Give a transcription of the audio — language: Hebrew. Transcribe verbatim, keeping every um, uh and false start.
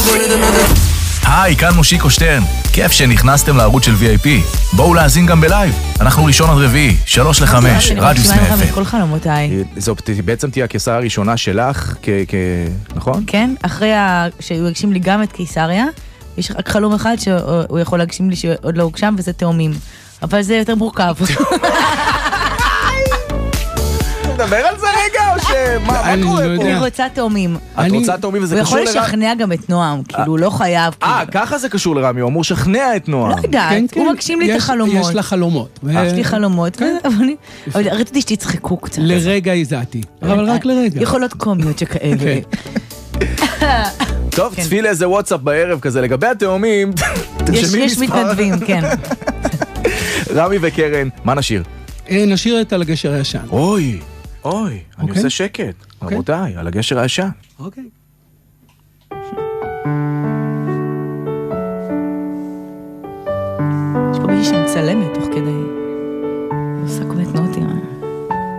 היי, כאן מושיקו שטרן. כיף שנכנסתם לערוץ של וי איי פי. בואו להאזין גם בלייב. אנחנו ראשון עד רביעי, שלוש לחמש, רדיוס מאפל. כל חלומותיי. זאת בעצם תהיה הקיסריה הראשונה שלך, נכון? כן, אחרי שהוא הגשים לי גם את קיסריה, יש רק חלום אחד שהוא יכול להגשים לי שעוד לא הוגשם, וזה תאומים. אבל זה יותר מורכב. נדבר על זה רגע, או שמה קורה פה? אני רוצה תאומים. את רוצה תאומים וזה קשור לרמי? הוא יכול לשכנע גם את נועם, כאילו הוא לא חייב. אה, ככה זה קשור לרמי, הוא אמור לשכנע את נועם. לא יודעת, הוא מגשים לי את החלומות. יש לה חלומות. יש לי חלומות, אבל רציתי שתצחקו קצת. לרגע הזעתי, אבל רק לרגע. יכולות קומיות שכאלה. טוב, צפי לאיזה וואטסאפ בערב כזה, לגבי התאומים, יש מתנדבים, כן. רמי וקרן, מה נשיר? נשיר את על הגשר הישן. אוי, אוי, אני עושה שקט. רבותיי, על הגשר הישן. אוקיי. יש פה מישהי שמצלמת תוך כדי.